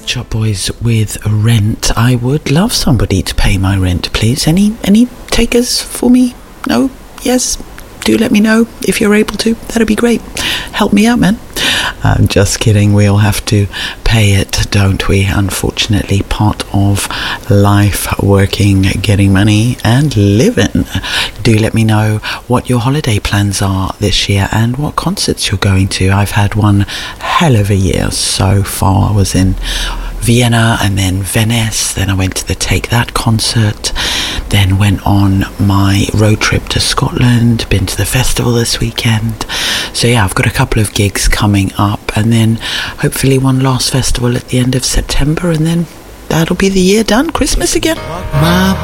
Shop Boys with Rent. I would love somebody to pay my rent, please. Any takers for me? No? Yes? Do let me know if you're able to. That'd be great. Help me out, man. I'm just kidding. We all have to pay it, don't we? Unfortunately, part of life, working, getting money, and living. Do let me know what your holiday plans are this year and what concerts you're going to. I've had one hell of a year so far. I was in Vienna and then Venice, then I went to the Take That concert, then went on my road trip to Scotland, been to the festival this weekend. So yeah, I've got a couple of gigs coming up, and then hopefully one last festival at the end of September, and then that'll be the year done. Christmas again. My